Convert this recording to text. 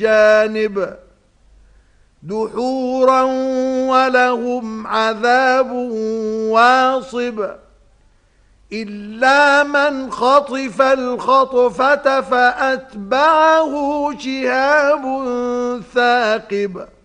جانب دحورا ولهم عذاب واصب إلا من خطف الخطفة فأتبعه شهاب ثاقب